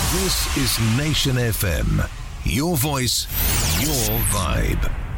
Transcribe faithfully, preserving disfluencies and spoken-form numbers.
This is Nation F M. Your voice, your vibe.